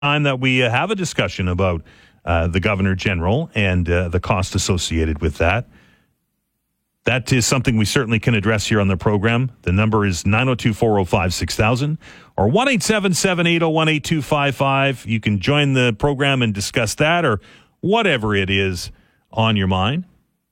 time that we have a discussion about the Governor General and the cost associated with that. That is something we certainly can address here on the program. The number is 902-405-6000 or 1-877-801-8255. You can join the program and discuss that or whatever it is on your mind.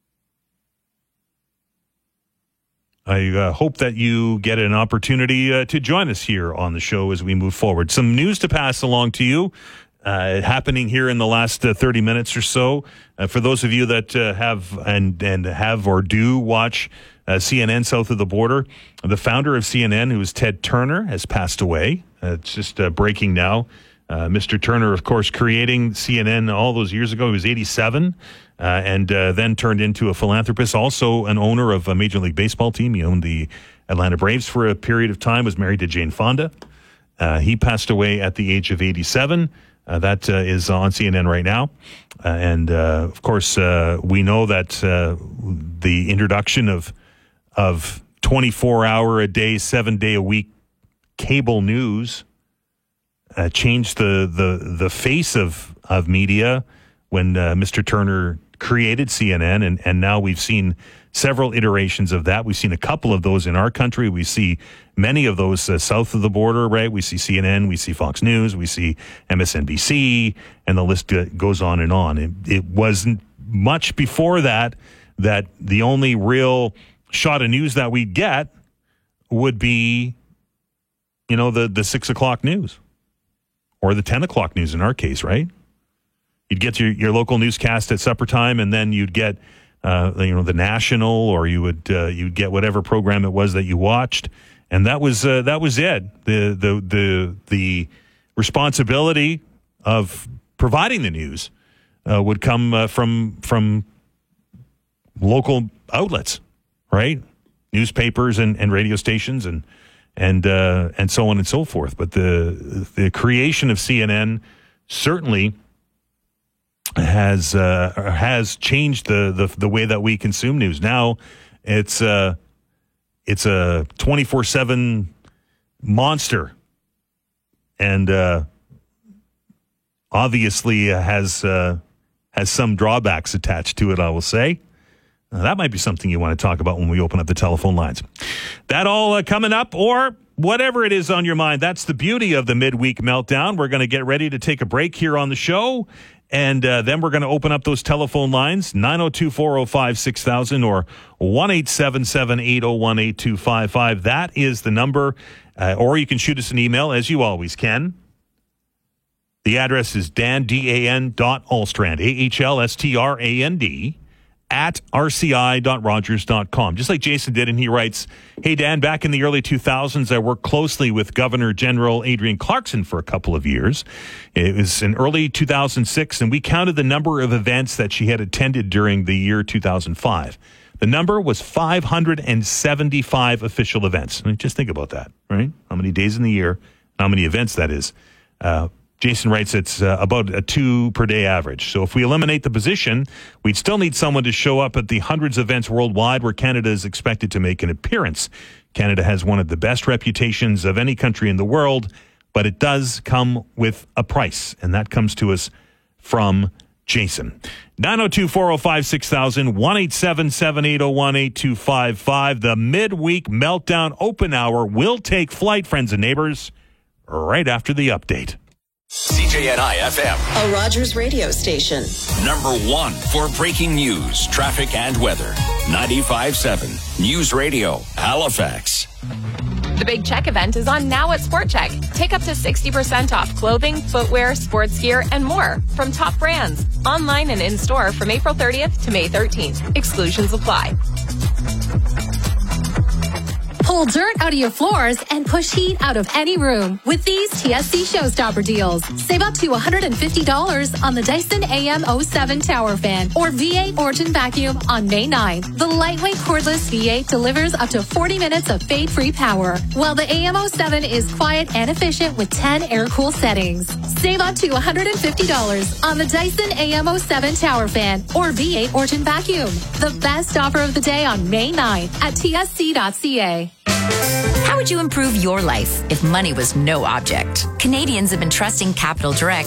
I hope that you get an opportunity to join us here on the show as we move forward. Some news to pass along to you happening here in the last 30 minutes or so. For those of you that have or do watch CNN South of the Border, the founder of CNN, who is Ted Turner, has passed away. It's just breaking now. Mr. Turner, of course, creating CNN all those years ago. He was 87 and then turned into a philanthropist, also an owner of a Major League Baseball team. He owned the Atlanta Braves for a period of time, was married to Jane Fonda. He passed away at the age of 87. That is on CNN right now. And, of course, we know that the introduction of 24-hour-a-day, 7-day-a-week cable news changed the face of media when Mr. Turner created CNN, and now we've seen several iterations of that. We've seen a couple of those in our country. We see many of those south of the border, right? We see CNN, we see Fox News, we see MSNBC, and the list goes on and on. It wasn't much before that the only real shot of news that we'd get would be, the 6 o'clock news. Or the 10 o'clock news in our case, right? You'd get your local newscast at supper time, and then you'd get, the national, or you'd get whatever program it was that you watched, and that was it. The responsibility of providing the news would come from local outlets, right? Newspapers and radio stations and so on and so forth. But the creation of CNN certainly has changed the way that we consume news. Now it's a 24/7 monster, and obviously has some drawbacks attached to it, I will say. That might be something you want to talk about when we open up the telephone lines. That all coming up, or whatever it is on your mind. That's the beauty of the midweek meltdown. We're going to get ready to take a break here on the show, and then we're going to open up those telephone lines, 902-405-6000 or 1-877-801-8255. That is the number, or you can shoot us an email, as you always can. The address is dan.alstrand, AHLSTRAND, at rci.rogers.com. Just like Jason did, and he writes, "Hey, Dan, back in the early 2000s, I worked closely with Governor General Adrienne Clarkson for a couple of years. It was in early 2006, and we counted the number of events that she had attended during the year 2005. The number was 575 official events." I mean, just think about that, right? How many days in the year, how many events that is. Jason writes it's about a 2 per day average. So if we eliminate the position, we'd still need someone to show up at the hundreds of events worldwide where Canada is expected to make an appearance. Canada has one of the best reputations of any country in the world, but it does come with a price, and that comes to us from Jason. 902-405-6000, 1-877-801-8255. The midweek meltdown open hour will take flight, friends and neighbors, right after the update. CJNI FM, a Rogers radio station. Number 1 for breaking news, traffic, and weather. 95.7 News Radio, Halifax. The Big Check event is on now at Sport Check. Take up to 60% off clothing, footwear, sports gear, and more from top brands. Online and in-store from April 30th to May 13th. Exclusions apply. Pull dirt out of your floors and push heat out of any room with these TSC Showstopper deals. Save up to $150 on the Dyson AM07 Tower Fan or V8 Origin Vacuum on May 9th. The lightweight cordless V8 delivers up to 40 minutes of fade-free power, while the AM07 is quiet and efficient with 10 air-cool settings. Save up to $150 on the Dyson AM07 Tower Fan or V8 Origin Vacuum. The best offer of the day on May 9th at tsc.ca. How How would you improve your life if money was no object? Canadians have been trusting Capital Direct